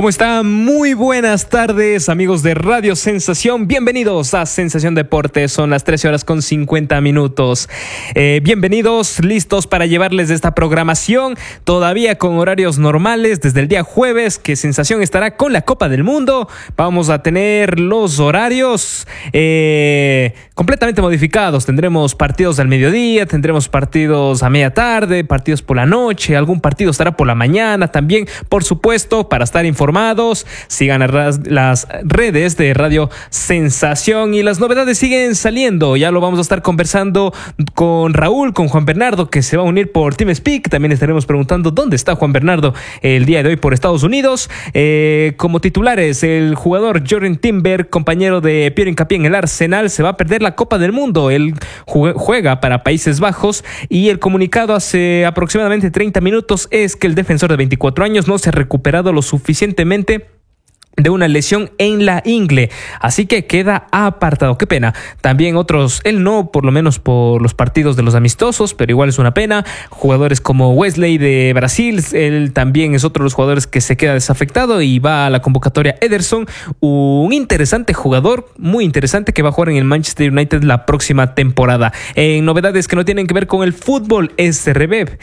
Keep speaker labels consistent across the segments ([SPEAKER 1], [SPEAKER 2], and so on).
[SPEAKER 1] ¿Cómo están? Muy buenas tardes, amigos de Radio Sensación. Bienvenidos a Sensación Deportes. Son las 13:50. Bienvenidos, listos para llevarles esta programación. Todavía con horarios normales desde el día jueves, que Sensación estará con la Copa del Mundo. Vamos a tener los horarios completamente modificados. Tendremos partidos al mediodía, tendremos partidos a media tarde, partidos por la noche, algún partido estará por la mañana también. Por supuesto, para estar informados, sigan las redes de Radio Sensación y las novedades siguen saliendo. Ya lo vamos a estar conversando con Raúl, con Juan Bernardo, que se va a unir por TeamSpeak. También estaremos preguntando dónde está Juan Bernardo el día de hoy por Estados Unidos. Como titulares, el jugador Jordan Timber, compañero de Piero Hincapié en el Arsenal, se va a perder la Copa del Mundo. Él juega para Países Bajos y el comunicado hace aproximadamente 30 minutos es que el defensor de 24 años no se ha recuperado lo suficientemente de una lesión en la ingle, así que queda apartado. Qué pena. También otros, él no, por lo menos por los partidos de los amistosos, pero igual es una pena. Jugadores como Wesley de Brasil, él también es otro de los jugadores que se queda desafectado y va a la convocatoria. Ederson, un interesante jugador, muy interesante, que va a jugar en el Manchester United la próxima temporada. En novedades que no tienen que ver con el fútbol, Zverev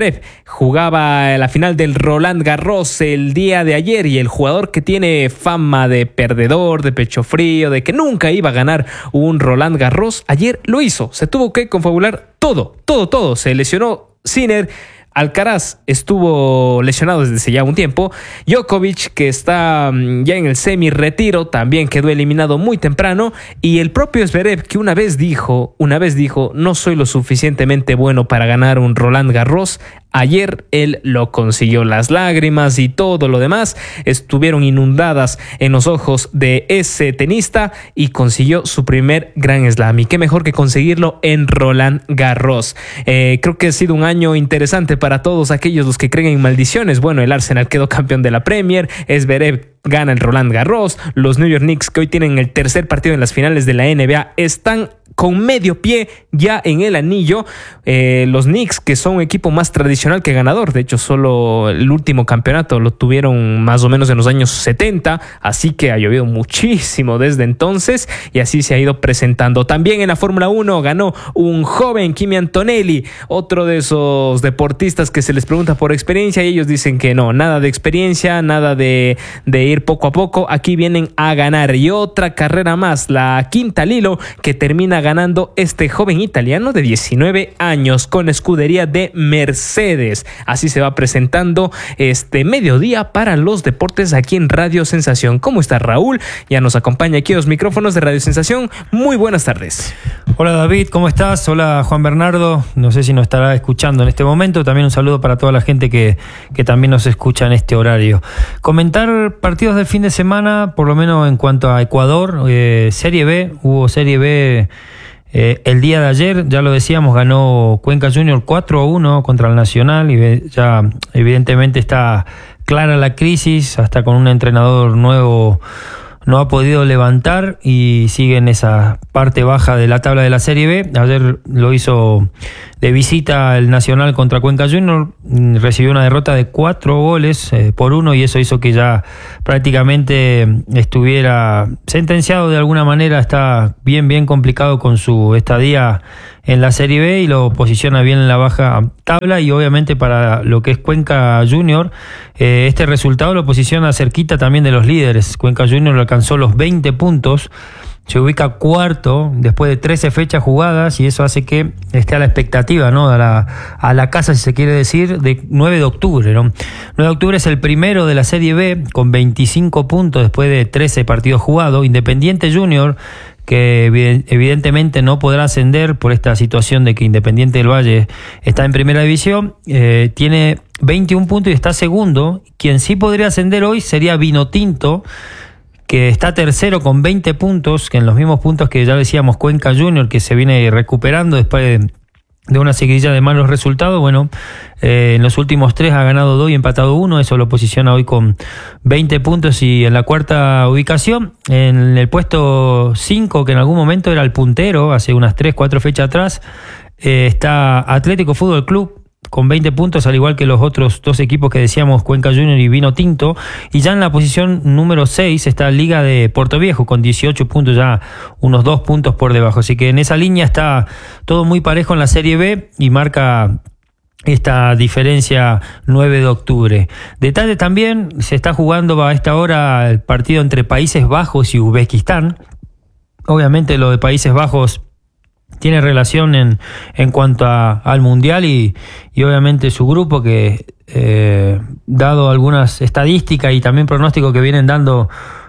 [SPEAKER 1] jugaba la final del Roland Garros el día de ayer y el jugador que tiene fama de perdedor, de pecho frío, de que nunca iba a ganar un Roland Garros, ayer lo hizo. Se tuvo que confabular todo. Se lesionó Sinner. Alcaraz estuvo lesionado desde hace ya un tiempo. Djokovic, que está ya en el semi-retiro, también quedó eliminado muy temprano. Y el propio Zverev, que una vez dijo, no soy lo suficientemente bueno para ganar un Roland Garros. Ayer él lo consiguió. Las lágrimas y todo lo demás estuvieron inundadas en los ojos de ese tenista y consiguió su primer Grand Slam. Y qué mejor que conseguirlo en Roland Garros. Creo que ha sido un año interesante para todos aquellos los que creen en maldiciones. Bueno, el Arsenal quedó campeón de la Premier, Zverev gana el Roland Garros, los New York Knicks, que hoy tienen el tercer partido en las finales de la NBA, están con medio pie ya en el anillo. Los Knicks, que son un equipo más tradicional que ganador, de hecho solo el último campeonato lo tuvieron más o menos en los años 70, así que ha llovido muchísimo desde entonces y así se ha ido presentando. También en la Fórmula 1 ganó un joven, Kimi Antonelli, otro de esos deportistas que se les pregunta por experiencia y ellos dicen que no, nada de experiencia, nada de ir poco a poco, aquí vienen a ganar. Y otra carrera más, la quinta al hilo, que termina ganando este joven italiano de 19 años con escudería de Mercedes. Así se va presentando este mediodía para los deportes aquí en Radio Sensación. ¿Cómo está Raúl? Ya nos acompaña aquí a los micrófonos de Radio Sensación. Muy buenas tardes.
[SPEAKER 2] Hola David, ¿cómo estás? Hola Juan Bernardo, no sé si nos estará escuchando en este momento. También un saludo para toda la gente que también nos escucha en este horario. Comentar partidos del fin de semana, por lo menos en cuanto a Ecuador. Serie B, hubo Serie B el día de ayer, ya lo decíamos, ganó Cuenca Junior 4-1 contra el Nacional y ya evidentemente está clara la crisis, hasta con un entrenador nuevo no ha podido levantar y sigue en esa parte baja de la tabla de la Serie B. Ayer lo hizo de visita el Nacional contra Cuenca Junior, recibió una derrota de 4-1 y eso hizo que ya prácticamente estuviera sentenciado de alguna manera. Está bien complicado con su estadía en la Serie B y lo posiciona bien en la baja tabla, y obviamente para lo que es Cuenca Junior, este resultado lo posiciona cerquita también de los líderes. Cuenca Junior alcanzó los 20 puntos, se ubica cuarto después de 13 fechas jugadas y eso hace que esté a la expectativa, ¿no? A la casa, si se quiere decir, de 9 de octubre, ¿no? 9 de octubre es el primero de la Serie B con 25 puntos después de 13 partidos jugados. Independiente Junior, que evidentemente no podrá ascender por esta situación de que Independiente del Valle está en primera división, tiene 21 puntos y está segundo. Quien sí podría ascender hoy sería Vinotinto, que está tercero con 20 puntos, que en los mismos puntos que ya decíamos Cuenca Junior, que se viene recuperando después de una seguidilla de malos resultados. Bueno, en los últimos 3 ha ganado 2 y empatado 1, eso lo posiciona hoy con 20 puntos y en la cuarta ubicación. En el puesto 5, que en algún momento era el puntero, hace unas 3-4 fechas atrás, está Atlético Fútbol Club con 20 puntos, al igual que los otros dos equipos que decíamos, Cuenca Junior y Vino Tinto. Y ya en la posición número 6 está Liga de Puerto Viejo con 18 puntos, ya unos 2 puntos por debajo. Así que en esa línea está todo muy parejo en la Serie B y marca esta diferencia 9 de octubre. Detalle también, se está jugando a esta hora el partido entre Países Bajos y Uzbekistán. Obviamente lo de Países Bajos tiene relación en cuanto al Mundial y obviamente su grupo que, dado algunas estadísticas y también pronósticos que vienen dando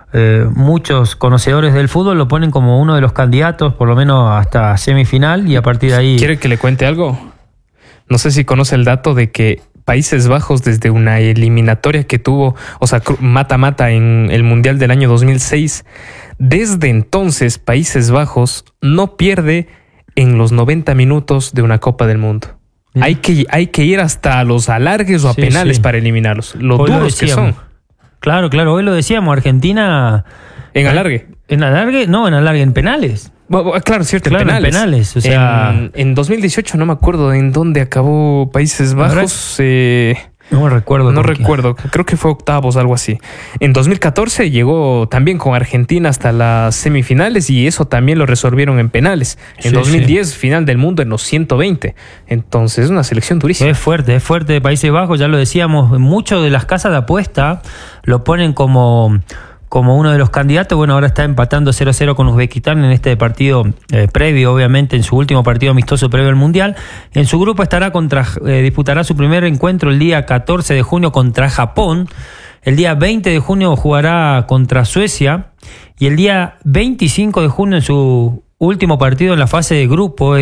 [SPEAKER 2] muchos conocedores del fútbol, lo ponen como uno de los candidatos, por lo menos hasta semifinal, y a partir de ahí...
[SPEAKER 1] ¿Quiere que le cuente algo? No sé si conoce el dato de que Países Bajos, desde una eliminatoria que tuvo, o sea, mata-mata en el Mundial del año 2006, desde entonces Países Bajos no pierde en los 90 minutos de una Copa del Mundo. Hay que ir hasta los alargues o a penales para eliminarlos. Lo duros que son.
[SPEAKER 2] Claro, hoy lo decíamos, Argentina...
[SPEAKER 1] ¿En alargue?
[SPEAKER 2] ¿En alargue? No, en alargue, en penales.
[SPEAKER 1] Claro, cierto,
[SPEAKER 2] claro, en penales. O sea,
[SPEAKER 1] en 2018 no me acuerdo en dónde acabó Países Bajos.
[SPEAKER 2] No recuerdo.
[SPEAKER 1] No recuerdo, creo que fue octavos, algo así. En 2014 llegó también con Argentina hasta las semifinales y eso también lo resolvieron en penales. En 2010, final del mundo en los 120. Entonces es una selección durísima.
[SPEAKER 2] Es fuerte de Países Bajos, ya lo decíamos. Muchos de las casas de apuesta lo ponen como uno de los candidatos. Bueno, ahora está empatando 0-0 con Uzbekistán en este partido previo, obviamente, en su último partido amistoso previo al Mundial. En su grupo disputará su primer encuentro el día 14 de junio contra Japón. El día 20 de junio jugará contra Suecia. Y el día 25 de junio, en su último partido en la fase de grupo,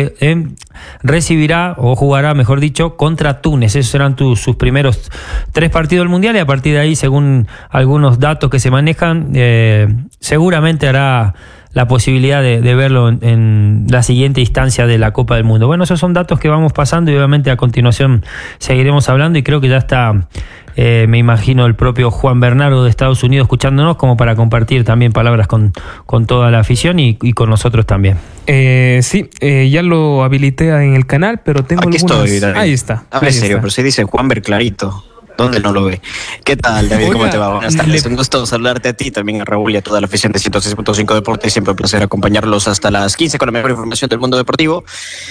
[SPEAKER 2] recibirá, o jugará, mejor dicho, contra Túnez. Esos serán sus primeros 3 partidos del Mundial, y a partir de ahí, según algunos datos que se manejan, seguramente hará la posibilidad de verlo en la siguiente instancia de la Copa del Mundo. Bueno, esos son datos que vamos pasando y obviamente a continuación seguiremos hablando, y creo que ya está, me imagino, el propio Juan Bernardo de Estados Unidos escuchándonos, como para compartir también palabras con toda la afición y con nosotros también.
[SPEAKER 1] Sí, ya lo habilité en el canal, pero tengo
[SPEAKER 3] aquí
[SPEAKER 1] algunas...
[SPEAKER 3] estoy, David.
[SPEAKER 1] Ahí está.
[SPEAKER 3] A ver, serio, pero se dice Juan Ber clarito. ¿Dónde no lo ve? ¿Qué tal, David? ¿Cómo te va? Buenas tardes. Un gusto saludarte a ti, también a Raúl y a toda la afición de 106.5 Deportes. Siempre un placer acompañarlos hasta las 15 con la mejor información del mundo deportivo.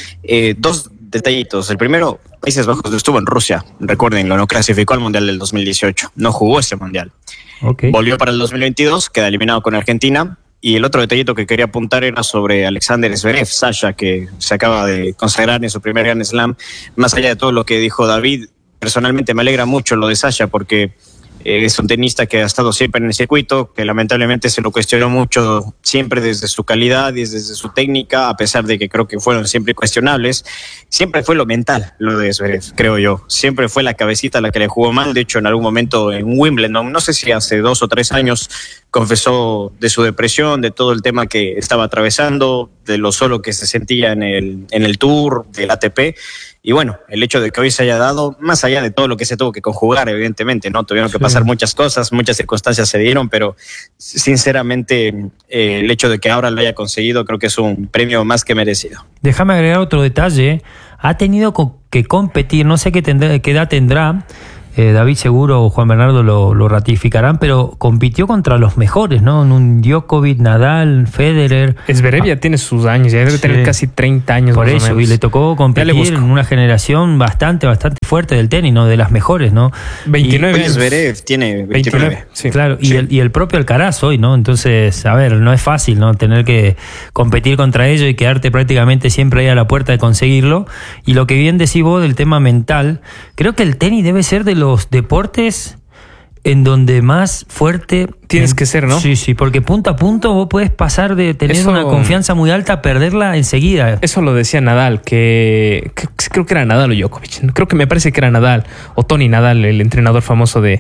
[SPEAKER 3] 2 detallitos. El primero, Países Bajos estuvo en Rusia. Recuérdenlo, no clasificó al Mundial del 2018. No jugó ese Mundial.
[SPEAKER 2] Okay.
[SPEAKER 3] Volvió para el 2022, queda eliminado con Argentina. Y el otro detallito que quería apuntar era sobre Alexander Zverev, Sasha, que se acaba de consagrar en su primer Grand Slam. Más allá de todo lo que dijo David, personalmente me alegra mucho lo de Sasha, porque es un tenista que ha estado siempre en el circuito, que lamentablemente se lo cuestionó mucho siempre desde su calidad y desde su técnica, a pesar de que creo que fueron siempre cuestionables. Siempre fue lo mental, lo de Zverev, creo yo. Siempre fue la cabecita la que le jugó mal. De hecho, en algún momento en Wimbledon, no sé si hace 2 o 3 años, confesó de su depresión, de todo el tema que estaba atravesando, de lo solo que se sentía en el Tour, del ATP. Y bueno, el hecho de que hoy se haya dado, más allá de todo lo que se tuvo que conjugar, evidentemente, ¿no? Tuvieron que pasar muchas cosas, muchas circunstancias se dieron, pero sinceramente el hecho de que ahora lo haya conseguido creo que es un premio más que merecido.
[SPEAKER 2] Déjame agregar otro detalle. Ha tenido que competir, no sé qué edad tendrá, David seguro o Juan Bernardo lo ratificarán, pero compitió contra los mejores, ¿no? En un Djokovic, Nadal, Federer.
[SPEAKER 1] Zverev ya tiene sus años, ya debe tener casi 30 años.
[SPEAKER 2] Por eso, y le tocó competir en una generación bastante fuerte del tenis, ¿no? De las mejores, ¿no?
[SPEAKER 1] 29 años.
[SPEAKER 3] Zverev tiene 29.
[SPEAKER 1] Sí.
[SPEAKER 2] Claro,
[SPEAKER 1] sí.
[SPEAKER 2] Y el propio Alcaraz hoy, ¿no? Entonces, a ver, no es fácil, ¿no? Tener que competir contra ellos y quedarte prácticamente siempre ahí a la puerta de conseguirlo. Y lo que bien decís vos del tema mental, creo que el tenis debe ser de los deportes en donde más fuerte
[SPEAKER 1] tienes que ser, ¿no?
[SPEAKER 2] Sí, porque punto a punto vos puedes pasar de tener una confianza muy alta a perderla enseguida.
[SPEAKER 1] Eso lo decía Nadal, que creo que era Nadal o Djokovic. Creo que me parece que era Nadal o Tony Nadal, el entrenador famoso de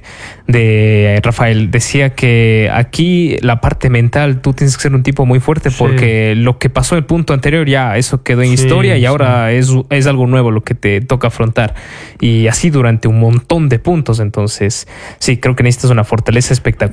[SPEAKER 1] Rafael. Decía que aquí la parte mental tú tienes que ser un tipo muy fuerte porque lo que pasó en el punto anterior ya eso quedó en historia y ahora es algo nuevo lo que te toca afrontar. Y así durante un montón de puntos. Entonces, sí, creo que necesitas una fortaleza espectacular.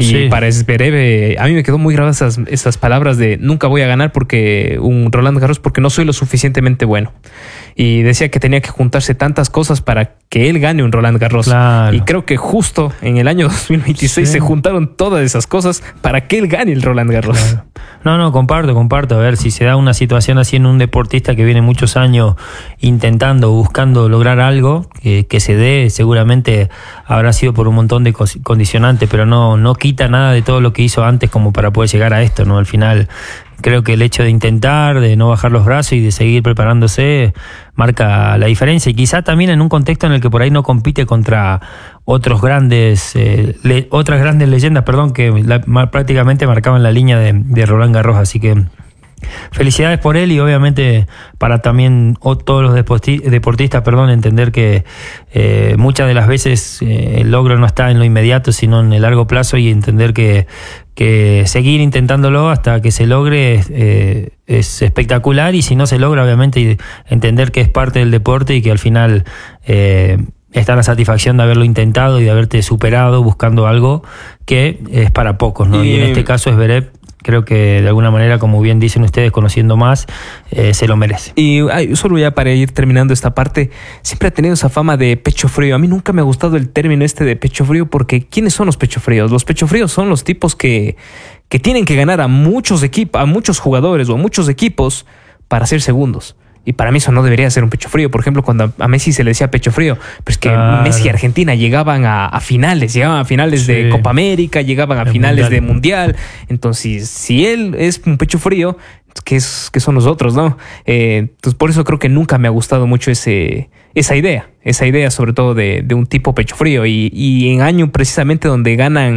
[SPEAKER 1] Y
[SPEAKER 2] Sí.
[SPEAKER 1] para Zverev, a mí me quedó muy grabada esas palabras de nunca voy a ganar porque un Roland Garros porque no soy lo suficientemente bueno. Y decía que tenía que juntarse tantas cosas para que él gane un Roland Garros.
[SPEAKER 2] Claro.
[SPEAKER 1] Y creo que justo en el año 2026
[SPEAKER 2] Sí.
[SPEAKER 1] se juntaron todas esas cosas para que él gane el Roland Garros.
[SPEAKER 2] Claro. No, comparto. A ver, si se da una situación así en un deportista que viene muchos años intentando, buscando lograr algo, que se dé, seguramente habrá sido por un montón de condicionantes, pero no quita nada de todo lo que hizo antes como para poder llegar a esto, ¿no? Al final, creo que el hecho de intentar, de no bajar los brazos y de seguir preparándose marca la diferencia. Y quizá también en un contexto en el que por ahí no compite contra otras grandes leyendas, que prácticamente marcaban la línea de Roland Garros. Así que felicidades por él y obviamente para también todos los deportistas, entender que muchas de las veces el logro no está en lo inmediato, sino en el largo plazo, y entender que seguir intentándolo hasta que se logre es espectacular, y si no se logra, obviamente entender que es parte del deporte y que al final está la satisfacción de haberlo intentado y de haberte superado buscando algo que es para pocos, ¿no? Y en este caso es Zverev. Creo que de alguna manera, como bien dicen ustedes, conociendo más, se lo merece.
[SPEAKER 1] Y solo ya para ir terminando esta parte, siempre ha tenido esa fama de pecho frío. A mí nunca me ha gustado el término de pecho frío, porque ¿quiénes son los pecho fríos? Los pecho fríos son los tipos que tienen que ganar a muchos jugadores o a muchos equipos para ser segundos. Y para mí eso no debería ser un pecho frío. Por ejemplo, cuando a Messi se le decía pecho frío, pero es que
[SPEAKER 2] Claro.
[SPEAKER 1] Messi y Argentina llegaban a finales de
[SPEAKER 2] Sí.
[SPEAKER 1] Copa América, llegaban a
[SPEAKER 2] De
[SPEAKER 1] finales
[SPEAKER 2] Mundial.
[SPEAKER 1] de Mundial. Entonces, si él es un pecho frío, ¿qué son los otros, no? Entonces, por eso creo que nunca me ha gustado mucho esa idea sobre todo de un tipo pecho frío, y en año precisamente donde ganan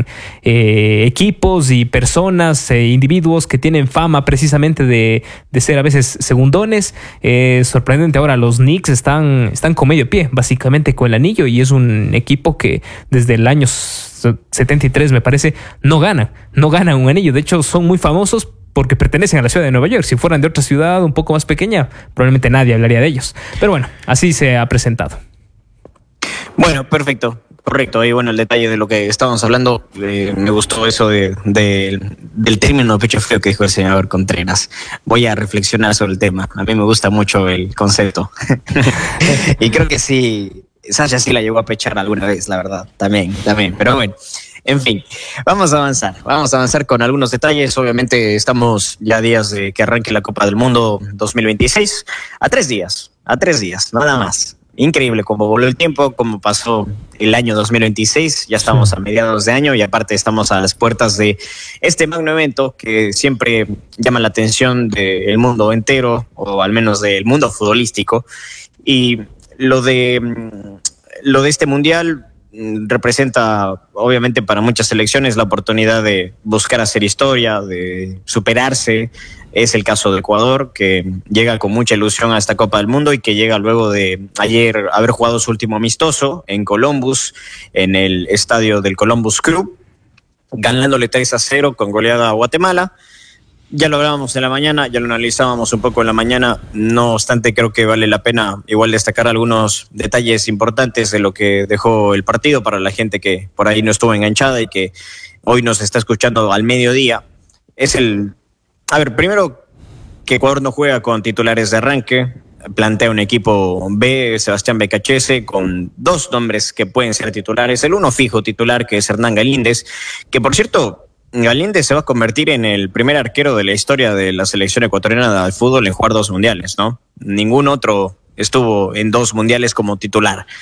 [SPEAKER 1] equipos y personas, individuos que tienen fama precisamente de ser a veces segundones. Sorprendente, ahora los Knicks están con medio pie básicamente con el anillo, y es un equipo que desde el año 73 me parece no ganan un anillo. De hecho son muy famosos porque pertenecen a la ciudad de Nueva York. Si fueran de otra ciudad un poco más pequeña, probablemente nadie hablaría de ellos. Pero bueno, así se ha presentado.
[SPEAKER 3] Bueno, perfecto, correcto. Y bueno, el detalle de lo que estábamos hablando, me gustó eso del término pecho frío que dijo el señor Contreras. Voy a reflexionar sobre el tema. A mí me gusta mucho el concepto. Y creo que sí, Sasha sí la llegó a pechar alguna vez, la verdad. También. Pero bueno. En fin, vamos a avanzar con algunos detalles. Obviamente estamos ya a días de que arranque la Copa del Mundo 2026, a 3 días, nada más. Increíble cómo voló el tiempo, cómo pasó el año 2026, ya estamos a mediados de año y aparte estamos a las puertas de este magno evento que siempre llama la atención del mundo entero, o al menos del mundo futbolístico. Y lo de este mundial representa, obviamente, para muchas selecciones la oportunidad de buscar hacer historia, de superarse. Es el caso de Ecuador, que llega con mucha ilusión a esta Copa del Mundo y que llega luego de ayer haber jugado su último amistoso en Columbus, en el estadio del Columbus Crew, ganándole 3-0 con goleada a Guatemala. Ya lo hablábamos en la mañana, ya lo analizábamos un poco en la mañana. No obstante, creo que vale la pena igual destacar algunos detalles importantes de lo que dejó el partido para la gente que por ahí no estuvo enganchada y que hoy nos está escuchando al mediodía. Primero, que Ecuador no juega con titulares de arranque. Plantea un equipo B, Sebastián Becachese, con 2 nombres que pueden ser titulares. El uno fijo titular, que es Hernán Galíndez, que por cierto, Galíndez se va a convertir en el primer arquero de la historia de la selección ecuatoriana de fútbol en jugar 2 mundiales, ¿no? Ningún otro estuvo en 2 mundiales como titular.